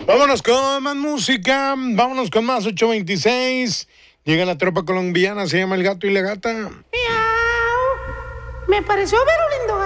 Vámonos con más música, vámonos con más 826. Llega la tropa colombiana, se llama El Gato y la Gata. Miau. Me pareció ver un lindo